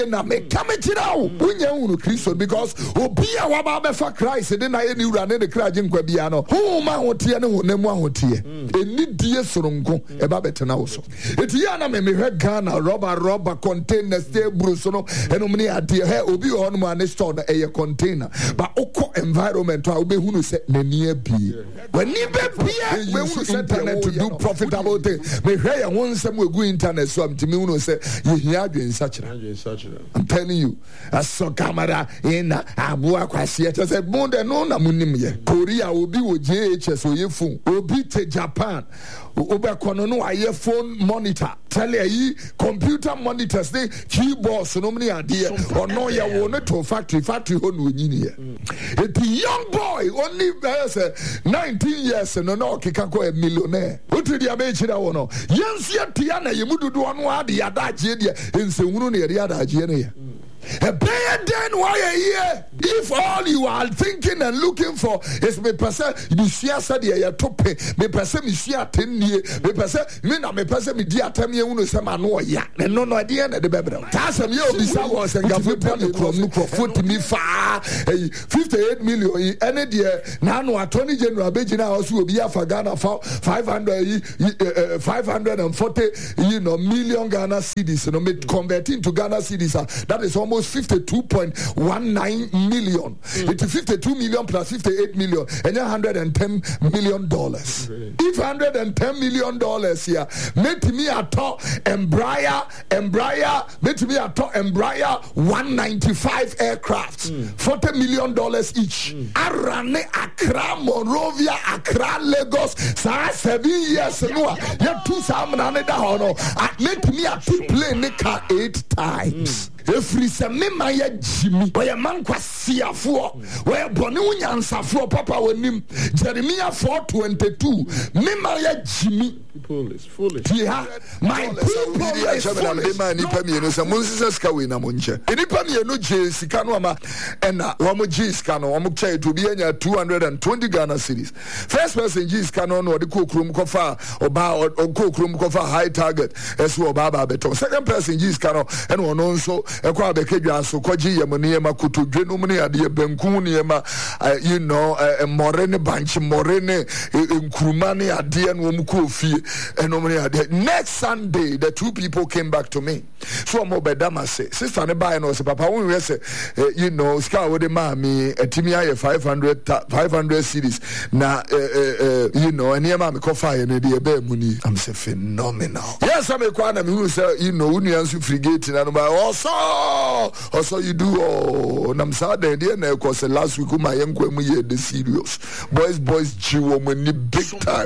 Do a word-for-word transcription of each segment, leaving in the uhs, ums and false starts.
na me come chirawo unya unu Kristo because obi a waba be fa Christ de na ye ni wura ne de kraje nkwa bia no hu ma hotie ne hu nemu ahotie eni die soronko e ba betena wo so eti ya na me me hwe Ghana rubber rubber container stay bruso no eno mni ade he obi ho no ma ne store na e container ba okọ environment a obi hu no se nani abi wani be bia we hu se internet to do profitable thing me hwe ya won nsem egu internet so am timi hu no se ye hia adwen sachira I'm telling you aso camera in abu akwase e say bonde no na munim ye Korea obi wo J H S oye phone obi te Japan obi kono no aye phone monitor tell you computer monitors the keyboards no many ade or no ya wo no to factory factory ho no nyini ye a young boy only uh, nineteen years no no keka ko a millionaire otu dia be chira wo no yensia tia na yemududu ono ade ya da je dia ensehunu na ye da je ne ye a better than why a year. If all you are thinking and looking for is me person, you see us at the top, me person, me see at ten year, me person, me na me person, me dear tell me uno sama no ya, and no idea at the baby. That's a year be was and Gavu Penny from foot me far fifty-eight million any dear Nano Attorney General Bejina also will be a for Ghana for five hundred, five hundred and forty, you know, million Ghana cedis, you know, converting to Ghana cedis. That is almost fifty-two point one nine million. Mm. It is fifty-two million plus fifty-eight million, and one hundred ten million dollars. Really? If one hundred ten million dollars here, make me a top Embraer, Embraer, make me a top Embraer one ninety-five aircrafts, mm. forty million dollars each. Mm. Arane, Accra, Monrovia, Accra, Lagos, sa seven years no. You two salmon another hono. Make me a two plane car eight times. Mm. Every summer, ya Jimmy, where a man was see for, where Bonuan Safro Papa Wenim, Jeremiah four twenty two, Mimaya Jimmy. Foolish, foolish. Yeah, my people are foolish. Man, Nipamino, some Moses Kawina Muncha. Nipamino J. Sikanoma, and Romo J. Scano, Omucha to be in two hundred twenty Ghana cities. First person J. Scanon or the Kokrum Kofa or Ba or Kokrum Kofa high target as well Baba Beton. Second person J. Scano and one also a Quabeca so Koji Yamaniama Kutu Genumani Adia Benkuniama, you know, a Morene Banch Morene Nkrumani Adia Wumukofi. And next Sunday, the two people came back to me. So I'm Obedama say, Sister Neba and also Papa, when we say, you know, Scar with the mommy, a Timia five hundred, five hundred cities. Now, you know, and Yama Kofa and the Abe Muni. I'm saying phenomenal. Yes, I'm a Kwana who say, you know, when you answer frigate and I'm also, also you do, oh, and I'm sad, and then of course, last week, my young women, the serious boys, boys, G woman, big time.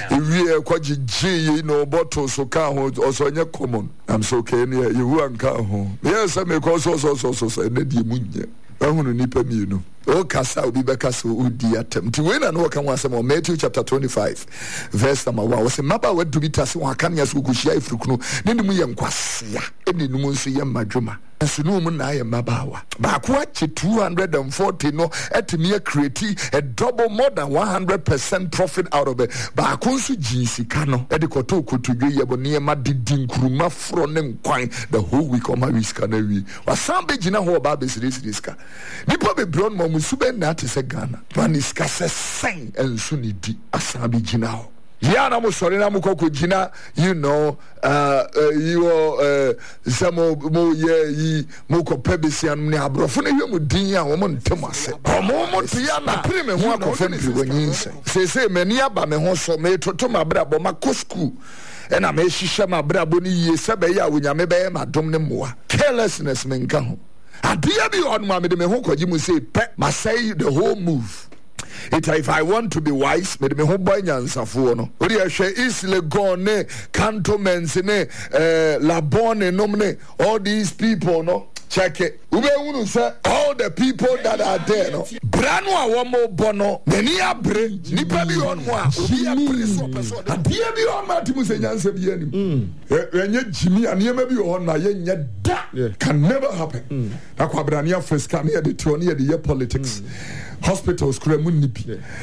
We are quite G, you know, bottles so can also in common. I'm so can you won't come home. Yes, I make also so so so say Nedi Munya. I want to nip me, you know. O Kasa will be back as Udi attempt to win and walk on once more. Matthew chapter twenty-five, verse number one. Was a mapper went to be Tassi one can yes, Ukushia Frukno, Ninumuyam Kwasia, any Numusiam Majuma. And Sunumun I am Mabawa. Bakwachi two hundred and forty no at near create a double more than one hundred percent profit out of it. Bakunsu Jinsi Kano, Edikoto to Yabonia Madin Kruma Fronem Quine the whole week on my Wiscanawi. Was some Bejina Ho Babis Riska. Nipo be brown mom Sube Nati Sagana. Maniska says sang and Sunidi Asabi Jinao. Yana Musorina Mukoko Jina, you know, uh, uh, you are Samo Mo Ye Moko Pebisian Niabrofune Mudia, woman Thomas. A moment Yana Prime, one of them when you say, say, Meniaba Mehoso, me to my brabo, my coscu. And I may shisha my braboni, Sabaya, when Yamebe, my domnemoa. Carelessness, menkaho. I dear be on my Medemehoko, you must say, Pet must say the whole move. It if I want to be wise, me me ho boy nyansa fo no. Ori ahwe isle gone cantonments ne eh labone nomne all these people no. Check it. Ube unu say all the people that are there no. Brano a womo bono, many a brain, nipa bi on mo a obi a preso person. Adie bi on ma timu se nyansa bi anim. Enye Jimmy anema bi on na ye nya da. Can never happen. Akwa brania freska na de to na de politics. Hospitals kura mu nibi.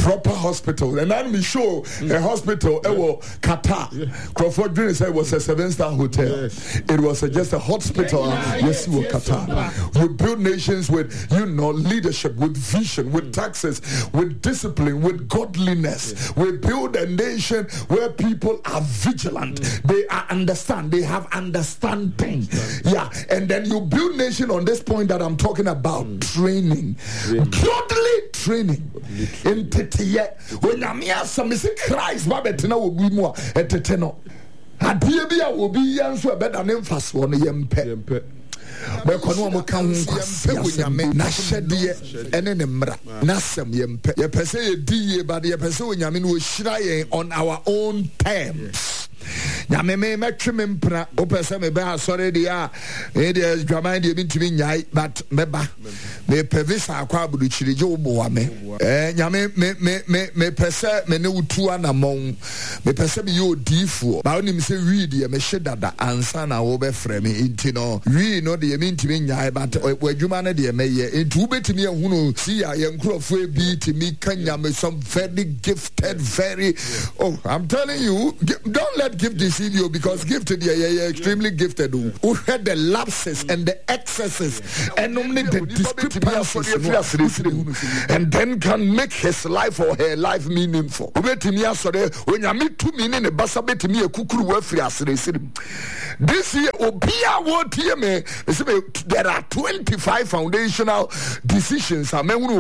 proper hospital. And then me show mm. a hospital, yeah. Ewo Qatar. Yeah. Crawford Green said it was a seven-star hotel. Yes. It was a, just a hospital. Yeah. Yes, we yes, Qatar. Yes. We build nations with, you know, leadership, with vision, with mm. taxes, with discipline, with godliness. Yes. We build a nation where people are vigilant. Mm. They are understand. They have understanding. Mm. Yeah. And then you build nation on this point that I'm talking about. Mm. Training. Godly training. In tete when I'm here, some is Christ, Babetina will be more at Teteno. Adibia will be answer better than fast one yempe. Bekono kan yempe na hyede ene ne mra na sem yempe ye pese ye die ba ye pese onyame no hyira on our own terms. Nyame me metwe me mpra o pese me be asore dia e dia dwaman dia bintimi nyai but meba me pevisa akwa abudu chirije wo me eh nyame me me me me pese me ne utu anamon me pese me yo difo ba onim se wi dia me hyedada ansa na wo be frɛ me inti no wi no dia bintimi nyai but wadwuma na dia me ye intu betimi ehunu si ya ye nkrofo ebi timi kanya me some very gifted very oh I'm telling you don't let give deceive you because gifted yeah, yeah, yeah extremely gifted who had the lapses and the excesses and only the discrepancies and then can make his life or her life meaningful. This year there are twenty-five foundational decisions.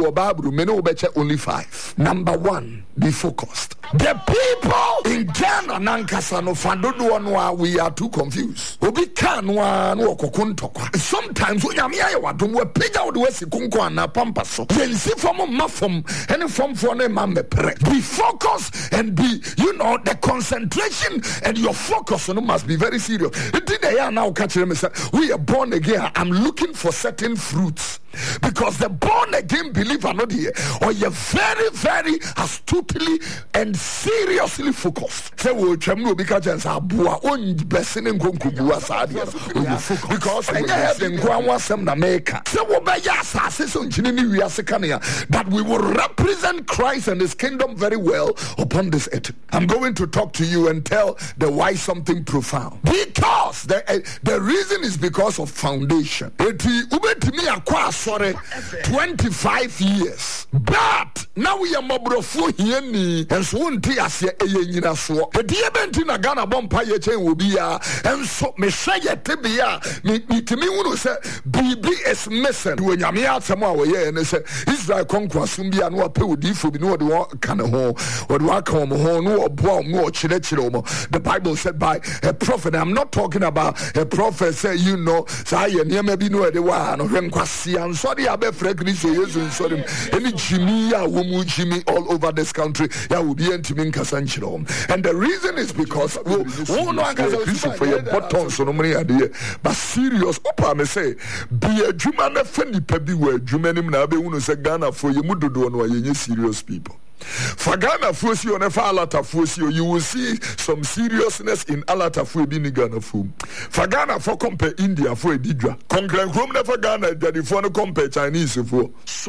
Only five. Number one, be focused. The people in Ghana Nankasa no fandodo no we are too confused. Obi kan no no kokuntokwa. Sometimes when am here wadom we pega wo de wasi kunko na pampa so. Yensi from mafom any form for no man be pre. Be focused and be you know the concentration and your focus no must be very serious. It did now catch them say we are born again. I'm looking for certain fruits. Because the born again believer not here or you're very very astutely and seriously focused. Say we chemno because abua on blessing nkonkubu asadia because I have the nkwa wasem na make say we be ya asase so nchini ni wiase kania that we will represent Christ and his kingdom very well upon this earth. I'm going to talk to you and tell the why something profound. Because the uh, the reason is because of foundation. Eti ubetimi akwa sorry twenty-five years but now we are mobrofo hieni and so nti ase eyenyina so e die benti na Ghana bompa ye chen wo bia and so me hye tebia me mitimi hunu se bibi is missing do nyame atsam a wo ye ne se Israel konkwasum bia no ape odifo bi no de wo kana ho wo de wa kan mo ho no oboa mo chire chire mo. The Bible said by a prophet. I'm not talking about a prophet say you know say ye niam bi no de wa no hwenkwase an so de abe fra Kristo Yesu so dem any jimi ya wo mu jimi all over this country ya will be entimi nkasa nchiro. And the reason is because we no ankasa Kristo for your buttons no money ade but serious opa me say be adwuma na fa nipa bi wa adwuma nim na abe hunu say Ghana for ye mudodo no ye serious people. For Ghana Fosi on a Alata Fosi, you will see some seriousness in Alata Fosi in Ghana Fum. For Ghana for compare India for a Didra. Concurrent Chrome never Ghana, Jadi for no compare Chinese for.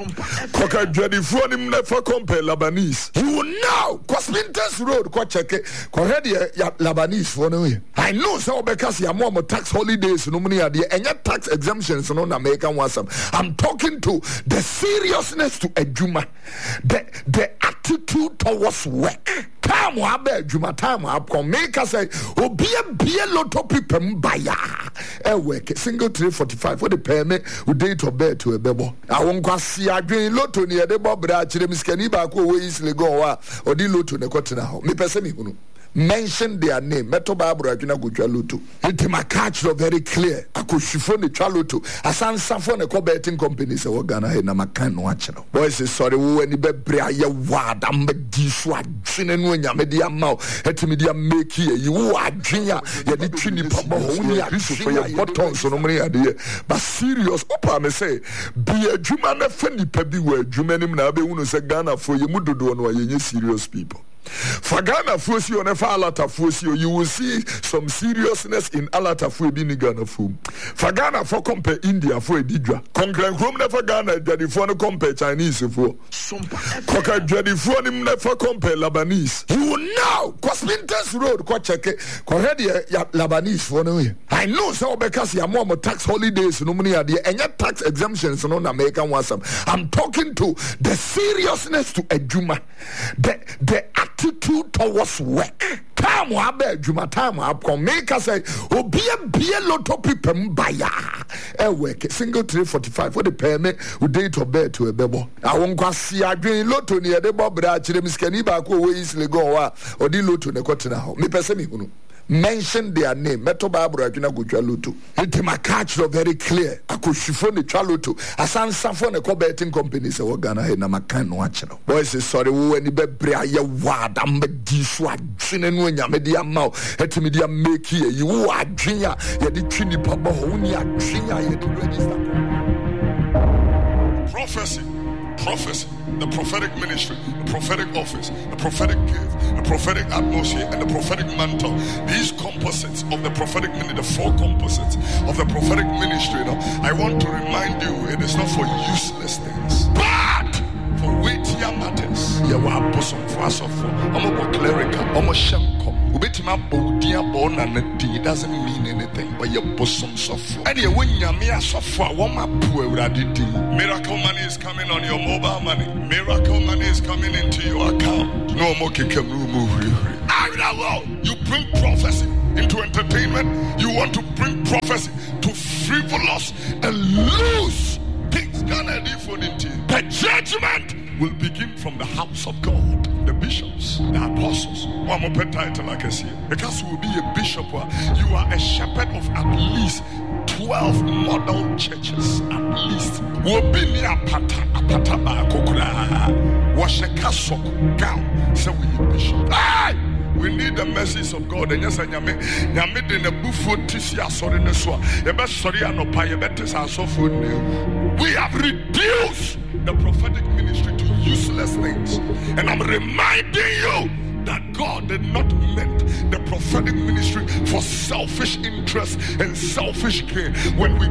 Coca Jadi for him never compare Lebanese. You will now, Cosmintas Road, Quacheke, Corredia Lebanese for no way. I know so because you are more tax holidays, no money idea, and yet tax exemptions on American wasam. I'm talking to the seriousness to a Juma. The the attitude towards work. Time wa be juma time wa come make us say obi e bie lotto people buyer e work single three forty-five for the permit with date of birth to a bebo awon kwase adwen lotto ne de bobra kire miskani ba ko we isle go wa odi lotto ne kwetena ho me pese me hunu mention their name meto bible adwena godwa lotto it ma catch very clear akoshifo ne twa lotto asansa for ne ko betting companies e wo Ghana he na makan no akere boys sorry wo ani bebre aye wada madi so adwene no nyame dia ma etimi dia make ye you adwen ya ye de twini papa ho ni akere for your buttons no mre ade but serious opa me say be adwuma na fa nipa bi wa adwuma nim na abe hunu se Ghana for ye mudodo no ye serious people. Fagana Fusio never Alata Fusio. You will see some seriousness in Alata Fuebini Ghana Fu. Fagana for compare India for a Didra. Concurrent Chrome never Ghana, Daddy for no compare Chinese for. Cocker Daddy for him never compare Labanese. You will now, Cosmintas Road, Cocheke, Corredia Labanese for no. I know so because you are more tax holidays, no money idea, and your tax exemptions on American Wasam. I'm talking to the seriousness to a Juma, the, the attitude towards work. Time wabe Juma time wabko make us say obia bia loto pipem baya e work single three forty-five for the payment with date of birth to a bebo. I won't go see adwin loto ni ede bobra chire miskani ba ko we isle go wa odi loto ne kotina ho me pese me hunu. Mention their name. Meto Barbara Juna Gujalutu. It my catch very clear. Akushifo ne Chalutu. Asan Safo ne ko betting companies e Ghana he na makan no ache no. Boys is sorry wo ani bebre aye wad am di so adwene no nyame dia ma etimi dia make ye yi wo adwen a ye de twini papa ho ni adwen a ye de register. Prophecy. Prophecy, the prophetic ministry, the prophetic office, the prophetic gift, the prophetic atmosphere, and the prophetic mantle. These composites of the prophetic ministry, the four composites of the prophetic ministry. You know, I want to remind you, it is not for useless things, but for weightier matters. Yeah, we are bosom for us. I'm a clerical, I'm a shamko. It doesn't mean anything, but your bosom suffer. Miracle money is coming on your mobile money. Miracle money is coming into your account. No more you bring prophecy into entertainment. You want to bring prophecy to frivolous and loose things. The judgment will begin from the house of God. The bishops, the apostles. One more pet title I can see. Because you will be a bishop, you are a shepherd of at least twelve model churches. At least. Will be near Pata, Apata, Kokura. Wash a castle gown. So we bishop. Hey! We need the mercies of God. And yes, I am in a buffo tisia sorry no so. The best sorry and no pay better so for we have reduced the prophetic ministry to useless things. And I'm reminding you that God did not meant the prophetic ministry for selfish interest and selfish gain. When we